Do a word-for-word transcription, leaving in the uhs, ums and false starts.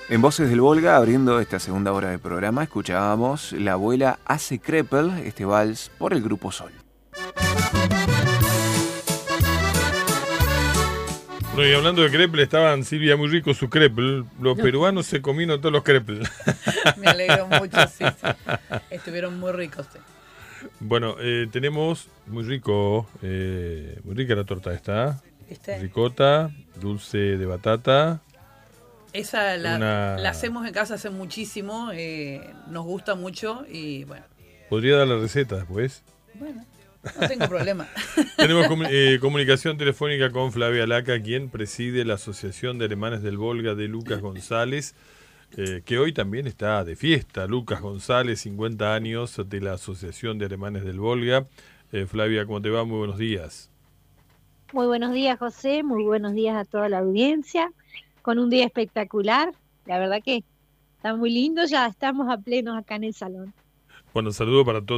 En Voces del Volga, abriendo esta segunda hora del programa, escuchábamos La abuela hace crepel, este vals por el Grupo Sol. Bueno, y hablando de crepel, estaban, Silvia, muy ricos su crepel. Los no. peruanos se comieron todos los crepel. Me alegro mucho, sí, sí. Estuvieron muy ricos, sí. Bueno, eh, tenemos muy rico, eh, muy rica la torta esta. ¿Viste? Ricota, dulce de batata. Esa la, una... la hacemos en casa hace muchísimo, eh, nos gusta mucho y bueno. ¿Podría dar la receta después? Bueno, no tengo problema. Tenemos comu- eh, comunicación telefónica con Flavia Laca, quien preside la Asociación de Alemanes del Volga de Lucas González, eh, que hoy también está de fiesta. Lucas González, cincuenta años de la Asociación de Alemanes del Volga. Eh, Flavia, ¿cómo te va? Muy buenos días. Muy buenos días, José, muy buenos días a toda la audiencia, con un día espectacular, la verdad que está muy lindo, ya estamos a plenos acá en el salón. Bueno, saludo para todos.